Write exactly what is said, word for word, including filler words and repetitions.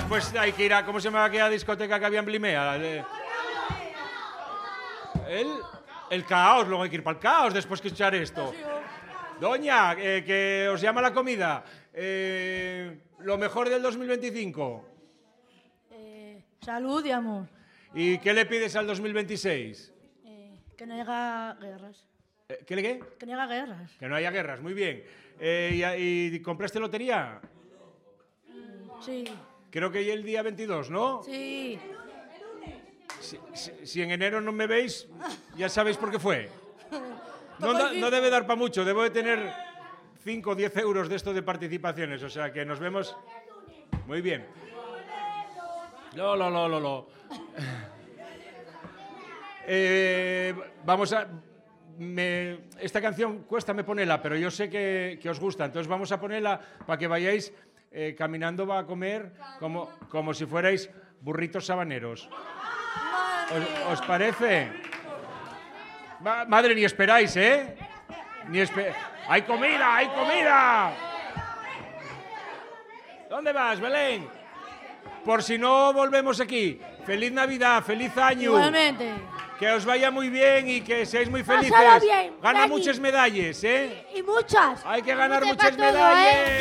después hay que ir a... ¿Cómo se llama aquella discoteca que había en Blimea? El, el, el Caos, luego hay que ir para el Caos después que escuchar esto. Doña, eh, que os llama la comida. Eh, lo mejor del dos mil veinticinco. Eh, salud y amor. ¿Y qué le pides al dos mil veintiséis? Eh, que no haya guerras. Eh, ¿Qué le qué? Que no haya guerras. Que no haya guerras, muy bien. Eh, y, ¿Y compraste lotería? Sí. Creo que ya el día veintidós, ¿no? Sí. Si, si, si en enero no me veis, ya sabéis por qué fue. No, da, no debe dar para mucho, debo de tener cinco o diez euros de esto de participaciones, o sea que nos vemos... Muy bien. No, no, no, no, no. Eh, vamos a... Me, esta canción cuesta me ponerla, pero yo sé que, que os gusta, entonces vamos a ponerla para que vayáis eh, caminando va a comer como, como si fuerais burritos sabaneros. ¿Os, os parece? Ma, madre, ni esperáis, ¿eh? Ni espe ¡Hay comida! ¡Hay comida! ¿Dónde vas, Belén? Por si no volvemos aquí. ¡Feliz Navidad! ¡Feliz año! Igualmente. Que os vaya muy bien y que seáis muy felices. Pásalo bien, Gana Dani. muchas medallas, ¿eh? Y muchas. Hay que ganar Muchas muchas para todo, medallas. ¿eh?